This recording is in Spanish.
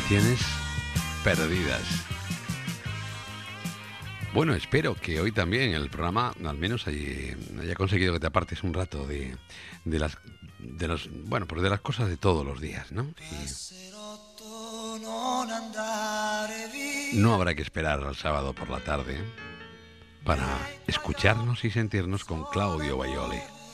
Canciones perdidas. Bueno, espero que hoy también el programa al menos haya conseguido que te apartes un rato de las cosas de todos los días, ¿no? Y no habrá que esperar al sábado por la tarde para escucharnos y sentirnos con Claudio Baioli.